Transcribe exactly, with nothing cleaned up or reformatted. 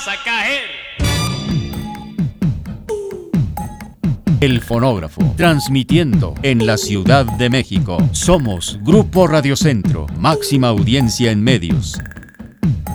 vas a caer. El Fonógrafo, transmitiendo en la Ciudad de México. Somos Grupo Radio Centro, máxima audiencia en medios.